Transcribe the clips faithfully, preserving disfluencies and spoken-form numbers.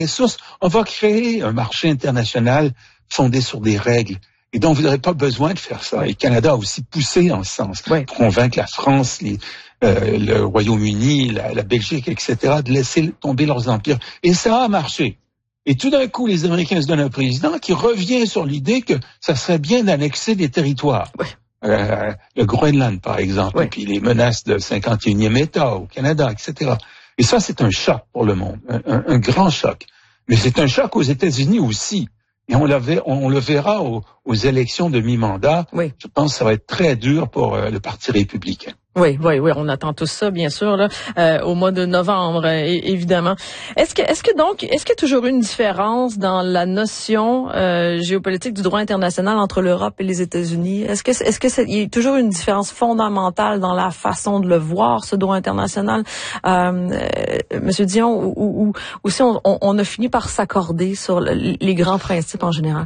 ressources. On va créer un marché international fondé sur des règles. Et donc, vous n'aurez pas besoin de faire ça. Et le Canada a aussi poussé en ce sens oui. pour convaincre la France, les, euh, le Royaume-Uni, la, la Belgique, et cetera, de laisser tomber leurs empires. Et ça a marché. Et tout d'un coup, les Américains se donnent un président qui revient sur l'idée que ça serait bien d'annexer des territoires. Oui. Euh, le Groenland, par exemple, oui. et puis les menaces de cinquante et unième État au Canada, et cetera. Et ça, c'est un choc pour le monde, un, un, un grand choc. Mais c'est un choc aux États-Unis aussi. Et on, l'avait, on le verra aux, aux élections de mi-mandat. Oui. Je pense que ça va être très dur pour euh, le Parti républicain. Oui, oui, oui, on attend tout ça, bien sûr, là, euh, au mois de novembre, euh, évidemment. Est-ce que, est-ce que donc, est-ce qu'il y a toujours une différence dans la notion euh, géopolitique du droit international entre l'Europe et les États-Unis? Est-ce que, est-ce que c'est, il y a toujours une différence fondamentale dans la façon de le voir, ce droit international, euh, euh, Monsieur Dion, ou, ou, ou si on, on, on a fini par s'accorder sur le, les grands principes en général?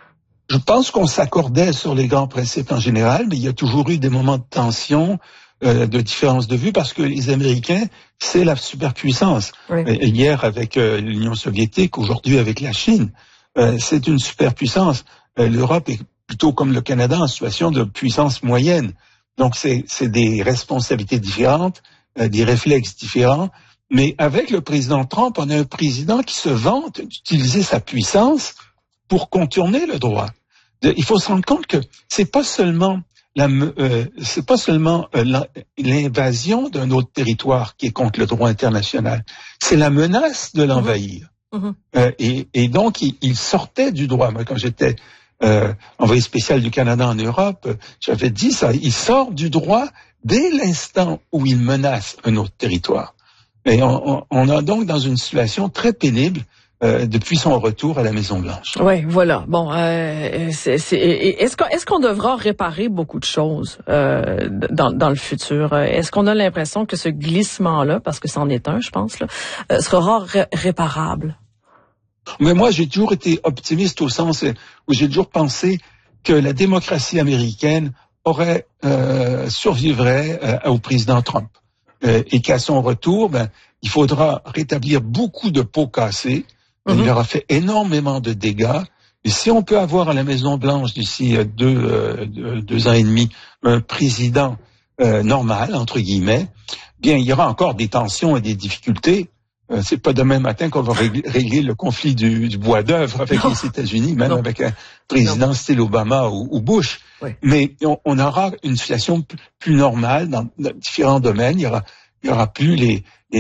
Je pense qu'on s'accordait sur les grands principes en général, mais il y a toujours eu des moments de tension. Euh, de différence de vue parce que les Américains, c'est la superpuissance. Oui. Euh, hier avec euh, l'Union soviétique, aujourd'hui avec la Chine, euh, c'est une superpuissance. Euh, L'Europe est plutôt comme le Canada en situation de puissance moyenne. Donc c'est, c'est des responsabilités différentes, euh, des réflexes différents. Mais avec le président Trump, on a un président qui se vante d'utiliser sa puissance pour contourner le droit. De, il faut se rendre compte que c'est pas seulement La, euh, c'est pas seulement euh, l'invasion d'un autre territoire qui est contre le droit international, c'est la menace de l'envahir. Mm-hmm. Euh, et, et donc, il, il sortait du droit. Moi, quand j'étais euh, envoyé spécial du Canada en Europe, j'avais dit ça, il sort du droit dès l'instant où il menace un autre territoire. Et on, on a donc dans une situation très pénible Euh, depuis son retour à la Maison-Blanche. Oui, voilà. Bon, euh, c'est, c'est, est-ce qu'on, est-ce qu'on devra réparer beaucoup de choses euh, dans, dans le futur? Est-ce qu'on a l'impression que ce glissement-là, parce que c'en est un, je pense, là, euh, sera ré- réparable? Mais moi, j'ai toujours été optimiste au sens où j'ai toujours pensé que la démocratie américaine aurait euh, survivrait euh, au président Trump euh, et qu'à son retour, ben, il faudra rétablir beaucoup de pots cassés. Il leur a fait énormément de dégâts. Et si on peut avoir à la Maison-Blanche d'ici deux, euh, deux ans et demi un président euh, normal, entre guillemets, bien, il y aura encore des tensions et des difficultés. Euh, c'est pas demain matin qu'on va régler, régler le conflit du, du bois d'œuvre avec non. les États-Unis, même non. avec un président non. style Obama ou, ou Bush. Oui. Mais on, on aura une situation plus, plus normale dans, dans différents domaines. Il y aura, il y aura plus les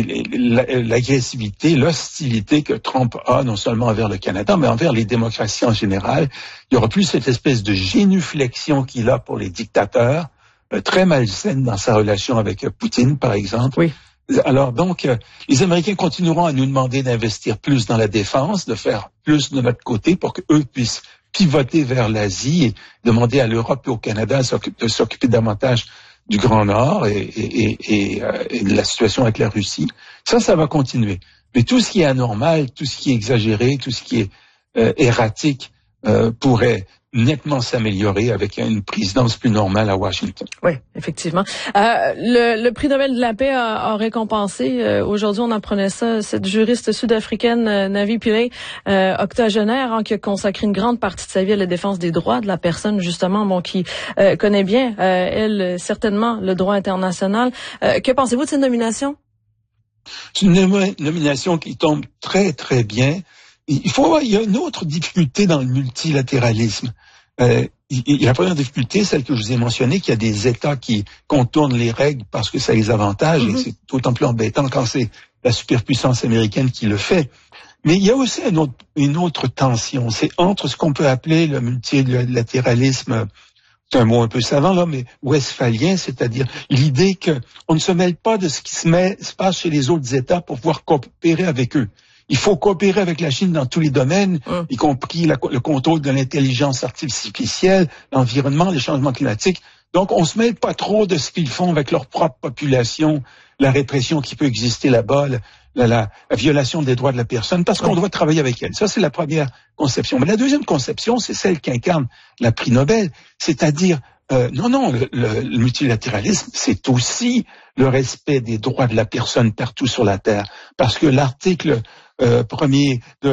l'agressivité, l'hostilité que Trump a non seulement envers le Canada, mais envers les démocraties en général. Il y aura plus cette espèce de génuflexion qu'il a pour les dictateurs, euh, très malsaine dans sa relation avec euh, Poutine, par exemple. Oui. Alors donc, euh, les Américains continueront à nous demander d'investir plus dans la défense, de faire plus de notre côté pour qu'eux puissent pivoter vers l'Asie et demander à l'Europe et au Canada de s'occuper davantage du Grand Nord et, et, et, et, euh, et de la situation avec la Russie. Ça, ça va continuer. Mais tout ce qui est anormal, tout ce qui est exagéré, tout ce qui est euh, erratique euh, pourrait nettement s'améliorer avec une présidence plus normale à Washington. Oui, effectivement. Euh, le, le prix Nobel de la paix a, a récompensé, euh, aujourd'hui on apprenait ça, cette juriste sud-africaine euh, Navi Pillay, euh, octogénaire, hein, qui a consacré une grande partie de sa vie à la défense des droits de la personne, justement, bon, qui euh, connaît bien, euh, elle, certainement, le droit international. Euh, que pensez-vous de cette nomination? C'est une nom- nomination qui tombe très, très bien. Il faut voir, il y a une autre difficulté dans le multilatéralisme. Euh, il, la première difficulté, celle que je vous ai mentionnée, qu'il y a des États qui contournent les règles parce que ça les avantage, mm-hmm. et c'est d'autant plus embêtant quand c'est la superpuissance américaine qui le fait. Mais il y a aussi une autre, une autre tension, c'est entre ce qu'on peut appeler le multilatéralisme, c'est un mot un peu savant là, mais westphalien, c'est-à-dire l'idée qu'on ne se mêle pas de ce qui se, met, se passe chez les autres États pour pouvoir coopérer avec eux. Il faut coopérer avec la Chine dans tous les domaines, mmh. y compris la, le contrôle de l'intelligence artificielle, l'environnement, les changements climatiques. Donc, on se mêle pas trop de ce qu'ils font avec leur propre population, la répression qui peut exister là-bas, la, la, la, la violation des droits de la personne, parce qu'on mmh. doit travailler avec elle. Ça, c'est la première conception. Mais la deuxième conception, c'est celle qu'incarne la prix Nobel, c'est-à-dire Euh, non, non, le, le, le multilatéralisme, c'est aussi le respect des droits de la personne partout sur la Terre. Parce que l'article euh, premier de